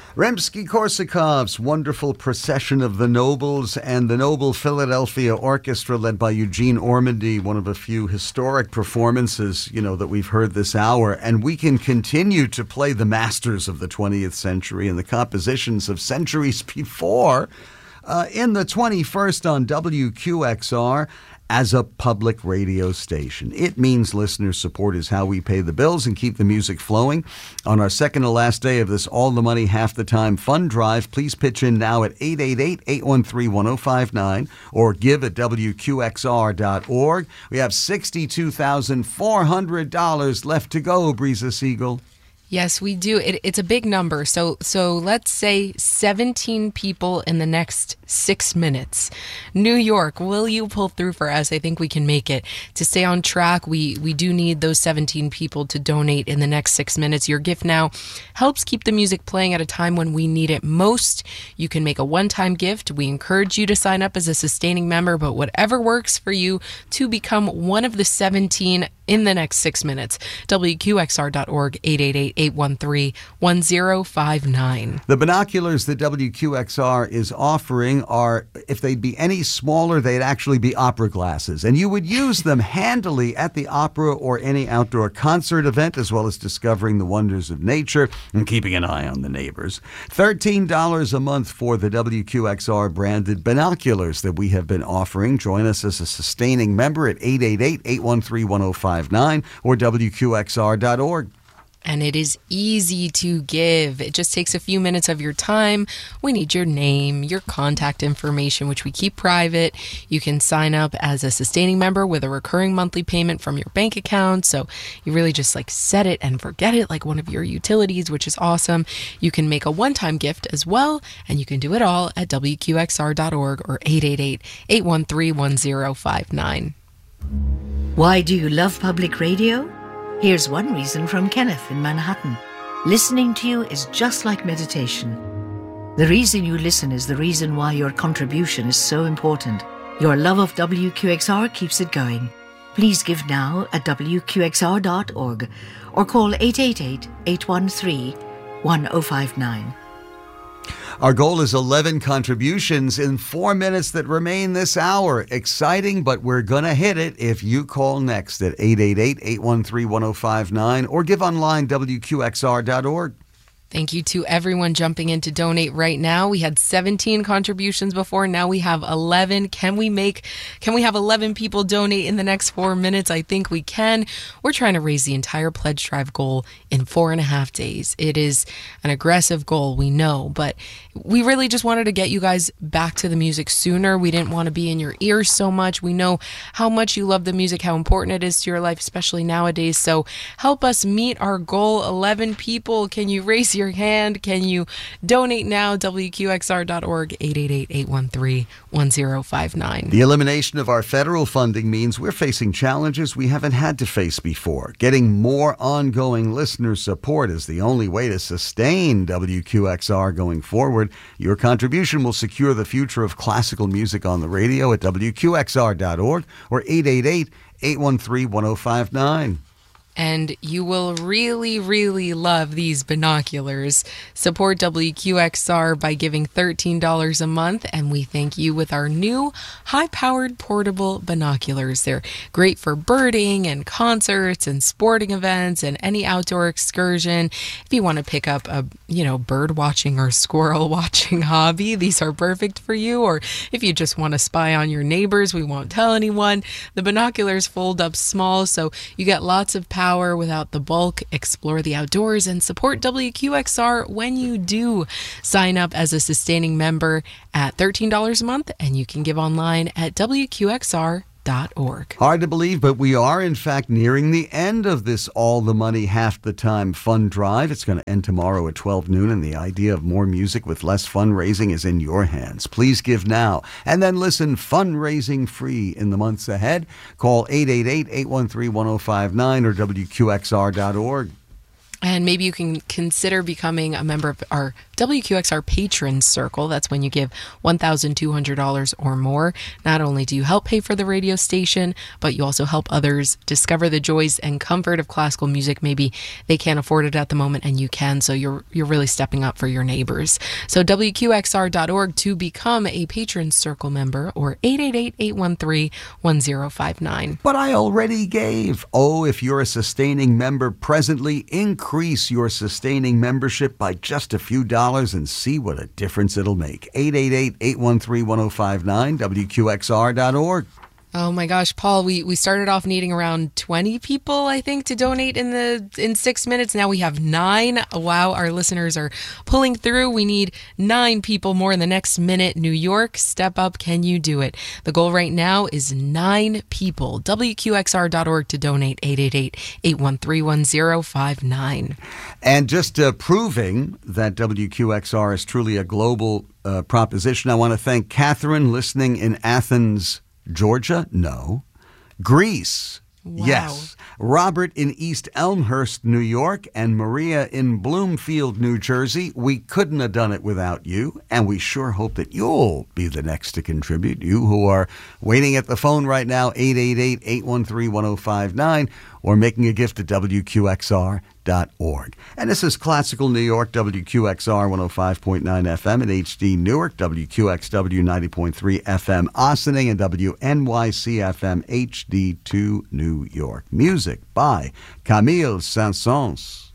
Rimsky-Korsakov's wonderful Procession of the Nobles and the Noble Philadelphia Orchestra led by Eugene Ormandy, one of a few historic performances, that we've heard this hour. And we can continue to play the masters of the 20th century and the compositions of centuries before in the 21st on WQXR. As a public radio station, it means listener support is how we pay the bills and keep the music flowing. On our second to last day of this All the Money Half the Time fund drive, please pitch in now at 888-813-1059 or give at WQXR.org. We have $62,400 left to go, Breeza Siegel. Yes, we do. It's a big number. So let's say 17 people in the next 6 minutes. New York, will you pull through for us? I think we can make it. To stay on track, we do need those 17 people to donate in the next 6 minutes. Your gift now helps keep the music playing at a time when we need it most. You can make a one-time gift. We encourage you to sign up as a sustaining member, but whatever works for you to become one of the 17 in the next 6 minutes. WQXR.org, 888-813-1059. The binoculars that WQXR is offering are, if they'd be any smaller, they'd actually be opera glasses. And you would use them handily at the opera or any outdoor concert event, as well as discovering the wonders of nature and keeping an eye on the neighbors. $13 a month for the WQXR branded binoculars that we have been offering. Join us as a sustaining member at 888-813-1059 or WQXR.org. And it is easy to give. It just takes a few minutes of your time. We need your name, your contact information, which we keep private. You can sign up as a sustaining member with a recurring monthly payment from your bank account. So you really just set it and forget it like one of your utilities, which is awesome. You can make a one-time gift as well, and you can do it all at WQXR.org or 888-813-1059. Why do you love public radio? Here's one reason from Kenneth in Manhattan. Listening to you is just like meditation. The reason you listen is the reason why your contribution is so important. Your love of WQXR keeps it going. Please give now at WQXR.org or call 888-813-1059. Our goal is 11 contributions in 4 minutes that remain this hour. Exciting, but we're going to hit it if you call next at 888-813-1059 or give online WQXR.org. Thank you to everyone jumping in to donate right now. We had 17 contributions before. Now we have 11. Can we have 11 people donate in the next 4 minutes? I think we can. We're trying to raise the entire pledge drive goal in 4.5 days. It is an aggressive goal, we know, but we really just wanted to get you guys back to the music sooner. We didn't want to be in your ears so much. We know how much you love the music, how important it is to your life, especially nowadays. So help us meet our goal. 11 people. Can you raise your hand? Can you donate now? WQXR.org, 888-813-1059. The elimination of our federal funding means we're facing challenges we haven't had to face before. Getting more ongoing listener support is the only way to sustain WQXR going forward. Your contribution will secure the future of classical music on the radio at WQXR.org or 888-813-1059. And you will really, really love these binoculars. Support WQXR by giving $13 a month, and we thank you with our new high-powered portable binoculars. They're great for birding and concerts and sporting events and any outdoor excursion. If you want to pick up a, bird watching or squirrel watching hobby, these are perfect for you. Or if you just want to spy on your neighbors, we won't tell anyone. The binoculars fold up small, so you get lots of power without the bulk. Explore the outdoors and support WQXR when you do. Sign up as a sustaining member at $13 a month, and you can give online at WQXR.org. Hard to believe, but we are in fact nearing the end of this All the Money Half the Time fund drive. It's going to end tomorrow at 12 noon, and the idea of more music with less fundraising is in your hands. Please give now, and then listen fundraising free in the months ahead. Call 888-813-1059 or WQXR.org. And maybe you can consider becoming a member of our WQXR Patrons Circle. That's when you give $1,200 or more. Not only do you help pay for the radio station, but you also help others discover the joys and comfort of classical music. Maybe they can't afford it at the moment and you can, so you're really stepping up for your neighbors. So WQXR.org to become a Patrons Circle member, or 888-813-1059. But I already gave. Oh, if you're a sustaining member presently, increase your sustaining membership by just a few dollars and see what a difference it'll make. 888-813-1059, WQXR.org. Oh my gosh, Paul, we started off needing around 20 people, I think, to donate in 6 minutes. Now we have 9. Wow, our listeners are pulling through. We need 9 people more in the next minute. New York, step up. Can you do it? The goal right now is 9 people. WQXR.org to donate, 888-813-1059. And just proving that WQXR is truly a global proposition, I want to thank Catherine listening in Athens, Georgia? No. Greece? Wow. Yes. Robert in East Elmhurst, New York, and Maria in Bloomfield, New Jersey. We couldn't have done it without you, and we sure hope that you'll be the next to contribute. You who are waiting at the phone right now, 888-813-1059, or making a gift at WQXR.org. And this is Classical New York, WQXR 105.9 FM in HD Newark, WQXW 90.3 FM Ossining, and WNYC FM HD2 New York. Music by Camille Saint-Saëns.